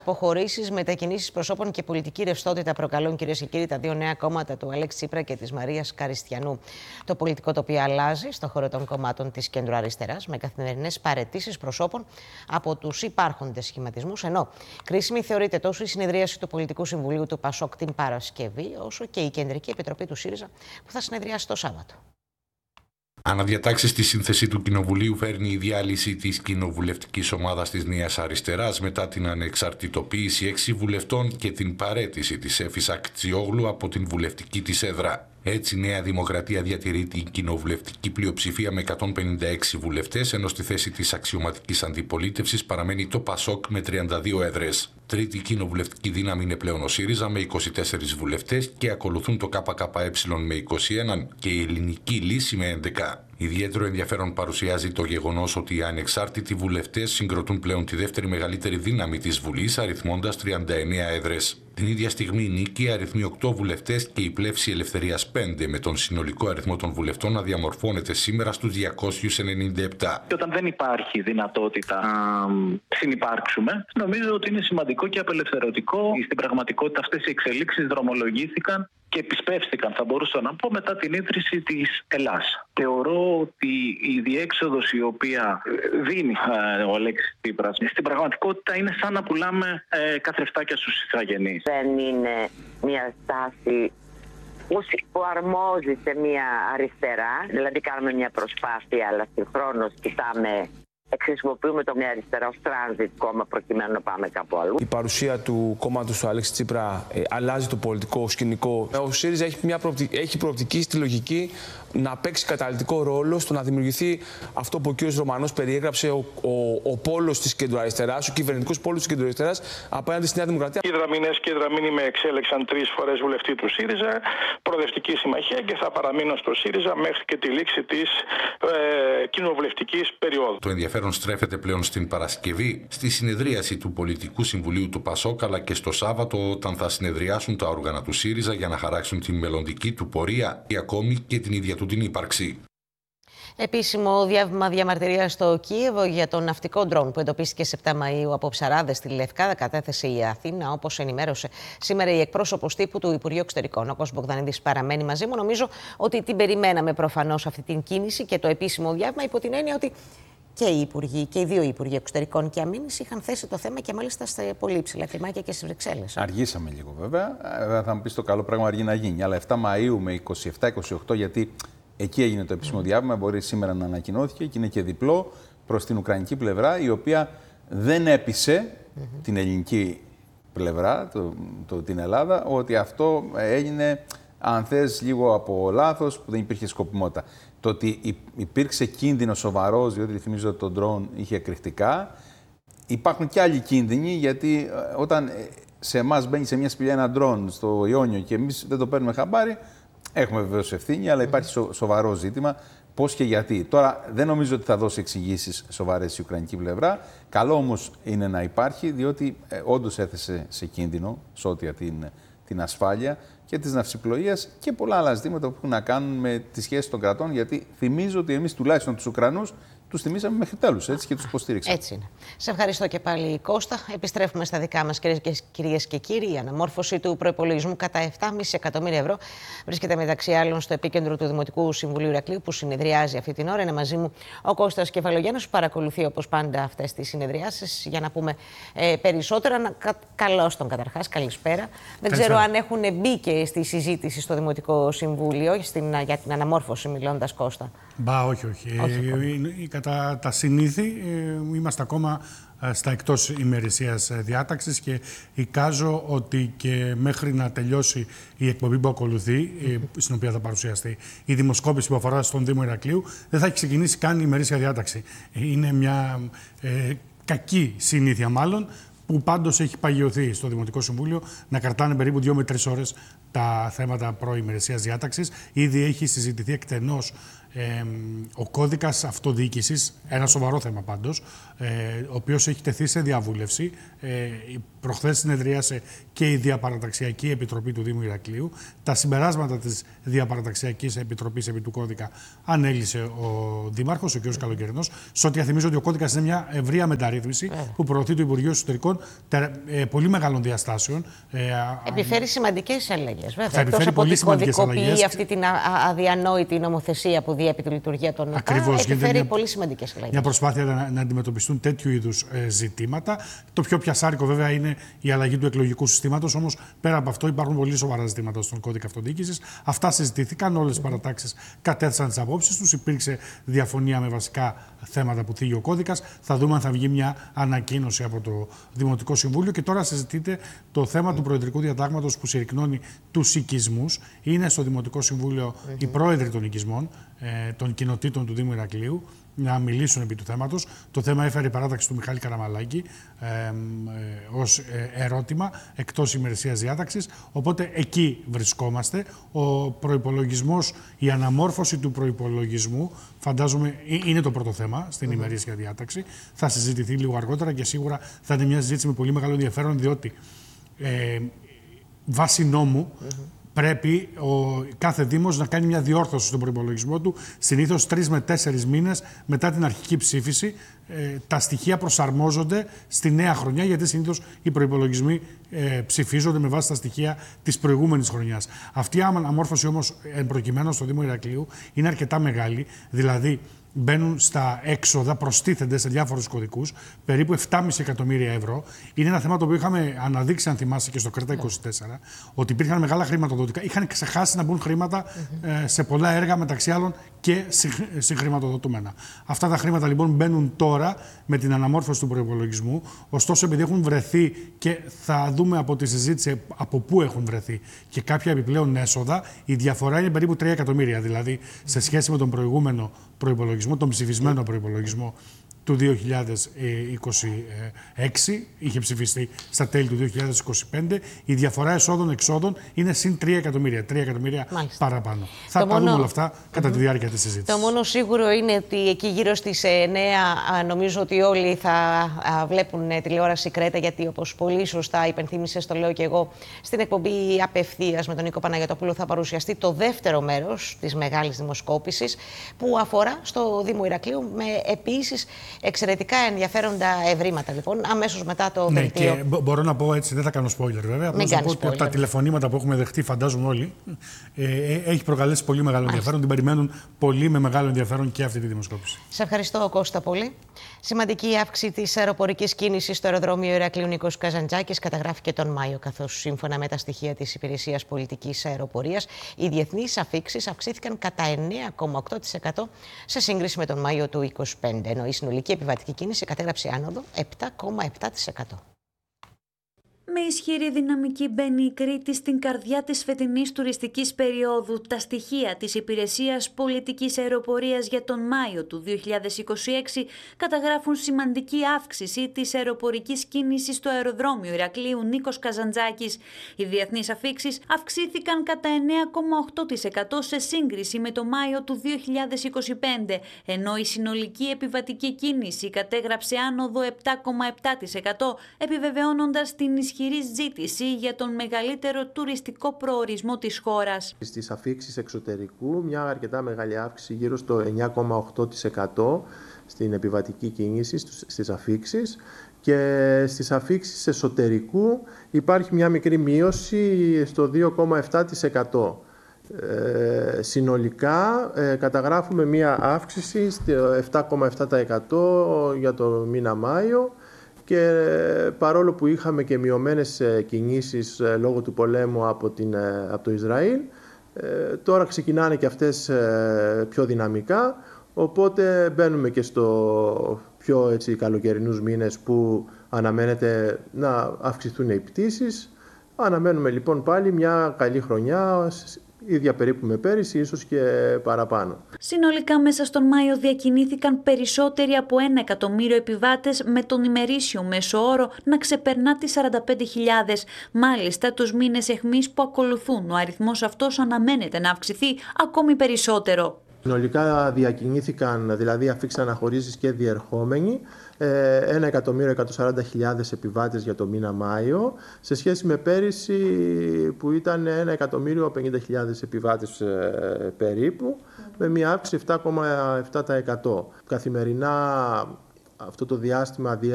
Αποχωρήσεις, μετακινήσεις προσώπων και πολιτική ρευστότητα προκαλούν, κυρίες και κύριοι, τα δύο νέα κόμματα του Αλέξη Τσίπρα και της Μαρίας Καριστιανού. Το πολιτικό τοπίο αλλάζει στο χώρο των κομμάτων της κεντροαριστεράς, με καθημερινές παραιτήσεις προσώπων από τους υπάρχοντες σχηματισμούς. Ενώ κρίσιμη θεωρείται τόσο η συνεδρίαση του Πολιτικού Συμβουλίου του ΠΑΣΟΚ την Παρασκευή, όσο και η Κεντρική Επιτροπή του ΣΥΡΙΖΑ που θα συνεδριάσει το Σάββατο. Αναδιατάξει στη σύνθεση του Κοινοβουλίου φέρνει η διάλυση της κοινοβουλευτικής ομάδας της Νέας Αριστεράς μετά την ανεξαρτητοποίηση 6 βουλευτών και την παραίτηση της Έφης Ακτιόγλου από την βουλευτική της έδρα. Έτσι, η Νέα Δημοκρατία διατηρεί την κοινοβουλευτική πλειοψηφία με 156 βουλευτές, ενώ στη θέση της αξιωματικής αντιπολίτευσης παραμένει το ΠΑΣΟΚ με 32 έδρες. Τρίτη κοινοβουλευτική δύναμη είναι πλέον ο ΣΥΡΙΖΑ με 24 βουλευτές και ακολουθούν το ΚΚΕ με 21 και η Ελληνική Λύση με 11. Ιδιαίτερο ενδιαφέρον παρουσιάζει το γεγονός ότι οι ανεξάρτητοι βουλευτές συγκροτούν πλέον τη δεύτερη μεγαλύτερη δύναμη της Βουλής, αριθμώντας 39 έδρες. Την ίδια στιγμή η Νίκη αριθμεί 8 βουλευτές και η Πλεύση Ελευθερίας 5, με τον συνολικό αριθμό των βουλευτών να διαμορφώνεται σήμερα στους 297. Και όταν δεν υπάρχει δυνατότητα να συνυπάρξουμε, νομίζω ότι είναι σημαντικό και απελευθερωτικό. Στην πραγματικότητα αυτές οι εξελίξεις δρομολογήθηκαν και επισπεύστηκαν, θα μπορούσα να πω, μετά την ίδρυση της Ελλάς. Θεωρώ ότι η διέξοδος η οποία δίνει ο Αλέξης Τσίπρας στην πραγματικότητα είναι σαν να πουλάμε καθρεφτάκια στους ηθαγενείς. Δεν είναι μια στάση που αρμόζει σε μια αριστερά, δηλαδή κάνουμε μια προσπάθεια, αλλά συγχρόνως χρησιμοποιούμε το Νέα Αριστερά ως transit κόμμα προκειμένου να πάμε κάπου αλλού. Η παρουσία του κόμματος του Αλέξη Τσίπρα αλλάζει το πολιτικό σκηνικό. Ο ΣΥΡΙΖΑ έχει προοπτική στη λογική να παίξει καταλυτικό ρόλο στο να δημιουργηθεί αυτό που ο κ. Ρωμανός περιέγραψε, ο πόλος της κεντροαριστεράς, ο κυβερνητικός πόλος της κεντροαριστεράς απέναντι στη Νέα Δημοκρατία. Οι Δραμηνές και οι Δραμήνοι με εξέλεξαν 3 φορές βουλευτή του ΣΥΡΙΖΑ, προοδευτική συμμαχία, και θα παραμείνω στο ΣΥΡΙΖΑ μέχρι και τη λήξη της κοινοβουλευτικής περίοδου. Το ενδιαφέρον στρέφεται πλέον στην Παρασκευή, στη συνεδρίαση του Πολιτικού Συμβουλίου του ΠΑΣΟΚ, αλλά και στο Σάββατο, όταν θα συνεδριάσουν τα όργανα του ΣΥΡΙΖΑ για να χαράξουν τη μελλοντική του πορεία ή ακόμη και την ίδια του την ύπαρξη. Επίσημο διάβημα διαμαρτυρίας στο Κίεβο για τον ναυτικό ντρόουν που εντοπίστηκε 7 Μαΐου από ψαράδες στη Λευκάδα κατέθεσε η Αθήνα, όπως ενημέρωσε σήμερα η εκπρόσωπος τύπου του Υπουργείου Εξωτερικών. Ο Κώστας Μπογδανίδης παραμένει μαζί μου. Νομίζω ότι την περιμέναμε προφανώς αυτή την κίνηση και το επίσημο διάβημα, υπό την έννοια ότι και οι δύο Υπουργοί Εξωτερικών και Αμήνης είχαν θέσει το θέμα και μάλιστα στα πολύ υψηλά κλιμάκια και στις Βρυξέλλες. Αργήσαμε λίγο βέβαια. Θα μου πεις το καλό πράγμα αργεί να γίνει. Αλλά 7 Μαΐου με 27-28, γιατί εκεί έγινε το επίσημο διάβημα, μπορεί σήμερα να ανακοινώθηκε και είναι και διπλό προς την ουκρανική πλευρά, η οποία δεν έπεισε την ελληνική πλευρά, την Ελλάδα, ότι αυτό έγινε, αν θες, λίγο από λάθος, που δεν υπήρχε σκοπιμότητα. Το ότι υπήρξε κίνδυνο σοβαρός, διότι θυμίζω ότι το ντρόουν είχε εκρηκτικά. Υπάρχουν και άλλοι κίνδυνοι, γιατί όταν σε εμάς μπαίνει σε μια σπηλιά ένα ντρόουν στο Ιόνιο και εμείς δεν το παίρνουμε χαμπάρι, έχουμε βεβαίως ευθύνη, αλλά υπάρχει σοβαρό ζήτημα. Πώς και γιατί. Τώρα δεν νομίζω ότι θα δώσει εξηγήσεις σοβαρές η ουκρανική πλευρά. Καλό όμως είναι να υπάρχει, διότι όντως έθεσε σε κίνδυνο σε ό,τι την ασφάλεια και της ναυσιπλοείας και πολλά άλλα ζητήματα που έχουν να κάνουν με τις σχέσεις των κρατών. Γιατί θυμίζω ότι εμείς τουλάχιστον τους Ουκρανούς τους θυμήσαμε μέχρι τέλους, έτσι, και τους υποστήριξαμε. Έτσι είναι. Σε ευχαριστώ και πάλι, Κώστα. Επιστρέφουμε στα δικά μας, κυρίες και κύριοι. Η αναμόρφωση του προϋπολογισμού κατά 7,5 εκατομμύρια ευρώ βρίσκεται μεταξύ άλλων στο επίκεντρο του Δημοτικού Συμβουλίου Ηρακλείου, που συνεδριάζει αυτή την ώρα. Είναι μαζί μου ο Κώστας Κεφαλογιάννης, που παρακολουθεί όπως πάντα αυτές τις συνεδριάσεις για να πούμε περισσότερα. Καλώς τον καταρχάς, καλησπέρα. Δεν ξέρω αν έχουν μπει και στη συζήτηση στο Δημοτικό Συμβούλιο για την αναμόρφωση, μιλώντας, Κώστα. Όχι. Κατά τα συνήθη είμαστε ακόμα στα εκτός ημερησίας διάταξης και εικάζω ότι και μέχρι να τελειώσει η εκπομπή που ακολουθεί, στην οποία θα παρουσιαστεί η δημοσκόπηση που αφορά στον Δήμο Ηρακλείου, δεν θα έχει ξεκινήσει καν η ημερήσια διάταξη. Είναι μια κακή συνήθεια μάλλον, που πάντως έχει παγιωθεί στο Δημοτικό Συμβούλιο να κρατάνε περίπου 2 με 3 ώρες τα θέματα προημερησίας διάταξης. Ήδη έχει συζητηθεί εκτενώς ο κώδικας αυτοδιοίκησης, ένα σοβαρό θέμα πάντως, ο οποίος έχει τεθεί σε διαβούλευση. Προχθές συνεδρίασε και η Διαπαραταξιακή Επιτροπή του Δήμου Ηρακλείου. Τα συμπεράσματα της Διαπαραταξιακής Επιτροπής επί του κώδικα ανέλησε ο Δήμαρχος, ο κ. Καλοκαιρινός. Σε ό,τι θυμίζω ότι ο κώδικας είναι μια ευρεία μεταρρύθμιση που προωθεί το Υπουργείο Εσωτερικών πολύ μεγάλων διαστάσεων. Επιφέρει σημαντικές αλλαγές, βέβαια. Θα επιφέρει πολύ σημαντικές αλλαγές. Αυτή την αδιανόητη νομοθεσία που διέπει τη λειτουργία των ΟΤΑ, επιφέρει πολύ σημαντικές αλλαγές. Μια προσπάθεια να αντιμετωπιστούν τέτοιου είδους ζητήματα. Το πιο πιασάρικο, βέβαια, είναι η αλλαγή του εκλογικού συστήματος. Όμως, πέρα από αυτό, υπάρχουν πολύ σοβαρά ζητήματα στον κώδικα αυτοδιοίκησης. Αυτά συζητήθηκαν. Όλες οι παρατάξεις κατέθεσαν τις απόψεις τους. Υπήρξε διαφωνία με βασικά θέματα που θίγει ο κώδικας. Θα δούμε αν θα βγει μια ανακοίνωση από το Δημοτικό Συμβούλιο. Και τώρα συζητείται το θέμα του Προεδρικού Διατάγματος που συρρυκνώνει τους οικισμούς. Είναι στο Δημοτικό Συμβούλιο οι πρόεδροι των οικισμών, των κοινοτήτων του Δήμου Ηρακλείου, να μιλήσουν επί του θέματος. Το θέμα έφερε η παράταξη του Μιχάλη Καραμαλάκη ως ερώτημα εκτός ημερησίας διάταξης. Οπότε εκεί βρισκόμαστε. Ο προϋπολογισμός, η αναμόρφωση του προϋπολογισμού, φαντάζομαι είναι το πρώτο θέμα στην ημερήσια διάταξη. Θα συζητηθεί λίγο αργότερα και σίγουρα θα είναι μια συζήτηση με πολύ μεγάλο ενδιαφέρον, διότι βάσει νόμου πρέπει κάθε Δήμος να κάνει μια διόρθωση στον προϋπολογισμό του, συνήθως 3 με 4 μήνες μετά την αρχική ψήφιση. Τα στοιχεία προσαρμόζονται στη νέα χρονιά, γιατί συνήθως οι προϋπολογισμοί ψηφίζονται με βάση τα στοιχεία της προηγούμενης χρονιάς. Αυτή η αναμόρφωση όμως, εν προκειμένου στο Δήμο Ηρακλείου, είναι αρκετά μεγάλη, δηλαδή μπαίνουν στα έξοδα, προστίθενται σε διάφορους κωδικούς, περίπου 7,5 εκατομμύρια ευρώ. Είναι ένα θέμα το οποίο είχαμε αναδείξει, αν θυμάσαι, και στο ΚΡΕΤΑ 24, ότι υπήρχαν μεγάλα χρηματοδοτικά. Είχαν ξεχάσει να μπουν χρήματα σε πολλά έργα, μεταξύ άλλων και συγχρηματοδοτούμενα. Αυτά τα χρήματα λοιπόν μπαίνουν τώρα με την αναμόρφωση του προϋπολογισμού. Ωστόσο, επειδή έχουν βρεθεί, και θα δούμε από τη συζήτηση από πού έχουν βρεθεί, και κάποια επιπλέον έσοδα, η διαφορά είναι περίπου 3 εκατομμύρια. Δηλαδή, σε σχέση με τον προηγούμενο προϋπολογισμό, τον ψηφισμένο προϋπολογισμό του 2026, είχε ψηφιστεί στα τέλη του 2025, η διαφορά εσόδων-εξόδων είναι συν 3 εκατομμύρια. 3 εκατομμύρια παραπάνω. Θα τα δούμε όλα αυτά κατά τη διάρκεια της συζήτησης. Το μόνο σίγουρο είναι ότι εκεί γύρω στις 9 νομίζω ότι όλοι θα βλέπουν τηλεόραση Κρέτα, γιατί όπως πολύ σωστά υπενθύμησες, το λέω και εγώ, στην εκπομπή Απευθείας με τον Νίκο Παναγιωτόπουλο θα παρουσιαστεί το δεύτερο μέρος της μεγάλης δημοσκόπησης που αφορά στο Δήμο Ηρακλείου, με επίσης εξαιρετικά ενδιαφέροντα ευρήματα, λοιπόν, αμέσως μετά το δελτίο. Και μπορώ να πω έτσι, δεν θα κάνω spoiler βέβαια. Απλώς να πω ότι από τα τηλεφωνήματα που έχουμε δεχτεί, φαντάζομαι όλοι, έχει προκαλέσει πολύ μεγάλο ενδιαφέρον. Την περιμένουν πολύ με μεγάλο ενδιαφέρον και αυτή τη δημοσκόπηση. Σε ευχαριστώ, Κώστα, πολύ. Σημαντική αύξηση της αεροπορικής κίνησης στο αεροδρόμιο Ηρακλείου Νίκος Καζαντζάκης καταγράφηκε τον Μάιο, καθώς σύμφωνα με τα στοιχεία της Υπηρεσίας Πολιτικής Αεροπορίας, οι διεθνείς αφήξεις αυξήθηκαν κατά 9,8% σε σύγκριση με τον Μάιο του 2025, ενώ η συνολική επιβατική κίνηση κατέγραψε άνοδο 7,7%. Με ισχυρή δυναμική μπαίνει η Κρήτη στην καρδιά της φετινής τουριστικής περίοδου. Τα στοιχεία της Υπηρεσίας Πολιτικής Αεροπορίας για τον Μάιο του 2026 καταγράφουν σημαντική αύξηση της αεροπορικής κίνησης στο αεροδρόμιο Ηρακλείου Νίκος Καζαντζάκης. Οι διεθνείς αφήξεις αυξήθηκαν κατά 9,8% σε σύγκριση με το Μάιο του 2025, ενώ η συνολική επιβατική κίνηση κατέγραψε άνοδο 7,7%, επιβεβαιώνοντας την ισχυρή ζήτηση για τον μεγαλύτερο τουριστικό προορισμό της χώρας. Στις αφήξεις εξωτερικού, μια αρκετά μεγάλη αύξηση, γύρω στο 9,8% στην επιβατική κίνηση στις αφήξεις, και στις αφήξεις εσωτερικού υπάρχει μια μικρή μείωση στο 2,7%. Συνολικά καταγράφουμε μια αύξηση στο 7,7% για το μήνα Μάιο. Και παρόλο που είχαμε και μειωμένες κινήσεις λόγω του πολέμου από το Ισραήλ, τώρα ξεκινάνε και αυτές πιο δυναμικά, οπότε μπαίνουμε και στο πιο καλοκαιρινούς μήνες που αναμένεται να αυξηθούν οι πτήσεις. Αναμένουμε λοιπόν πάλι μια καλή χρονιά ίδια περίπου με πέρυσι, ίσως και παραπάνω. Συνολικά μέσα στον Μάιο διακινήθηκαν περισσότεροι από 1 εκατομμύριο επιβάτες, με τον ημερήσιο μέσο όρο να ξεπερνά τις 45.000. Μάλιστα, τους μήνες αιχμής που ακολουθούν, ο αριθμός αυτός αναμένεται να αυξηθεί ακόμη περισσότερο. Συνολικά διακινήθηκαν, δηλαδή αφήξαν αναχωρήσεις και διερχόμενοι, 1.140.000 επιβάτες για το μήνα Μάιο, σε σχέση με πέρυσι που ήταν 1.050.000 επιβάτες περίπου, με μια αύξηση 7,7%. Καθημερινά αυτό το διάστημα